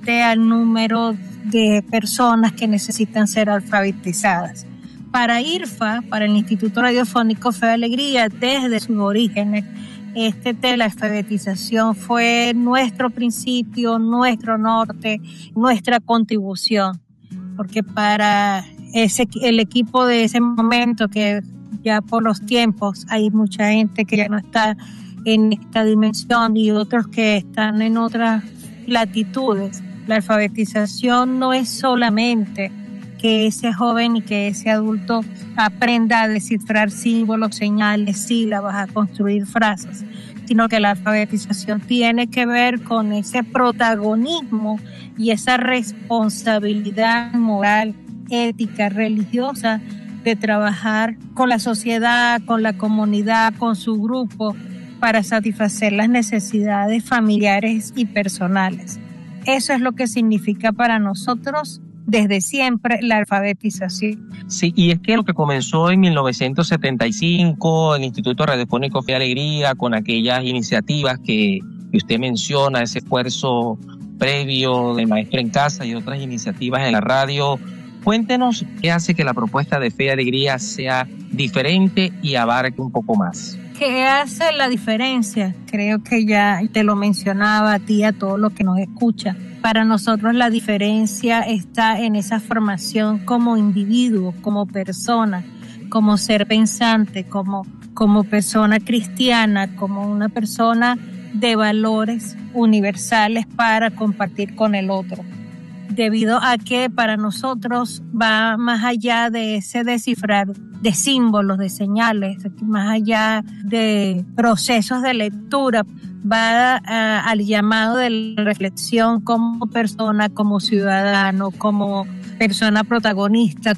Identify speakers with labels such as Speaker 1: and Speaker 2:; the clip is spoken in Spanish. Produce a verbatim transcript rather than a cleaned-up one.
Speaker 1: al número de personas que necesitan ser alfabetizadas. Para I R F A, para el Instituto Radiofónico Fe y Alegría, desde sus orígenes, este de la alfabetización fue nuestro principio, nuestro norte, nuestra contribución, porque para ese el equipo de ese momento, que ya por los tiempos hay mucha gente que ya no está en esta dimensión y otros que están en otras latitudes, la alfabetización no es solamente que ese joven y que ese adulto aprenda a descifrar símbolos, señales, sílabas, a construir frases, sino que la alfabetización tiene que ver con ese protagonismo y esa responsabilidad moral, ética, religiosa de trabajar con la sociedad, con la comunidad, con su grupo, para satisfacer las necesidades familiares y personales. Eso es lo que significa para nosotros desde siempre la alfabetización.
Speaker 2: Sí, y es que lo que comenzó en mil novecientos setenta y cinco, el Instituto Radiofónico Fe y Alegría, con aquellas iniciativas que, que usted menciona, ese esfuerzo previo de Maestro en Casa y otras iniciativas en la radio, cuéntenos qué hace que la propuesta de Fe y Alegría sea diferente y abarque un poco más.
Speaker 1: ¿Qué hace la diferencia? Creo que ya te lo mencionaba a ti, a todos los que nos escuchan. Para nosotros la diferencia está en esa formación como individuo, como persona, como ser pensante, como, como persona cristiana, como una persona de valores universales para compartir con el otro. Debido a que para nosotros va más allá de ese descifrar de símbolos, de señales, más allá de procesos de lectura, va a, al llamado de la reflexión como persona, como ciudadano, como persona protagonista,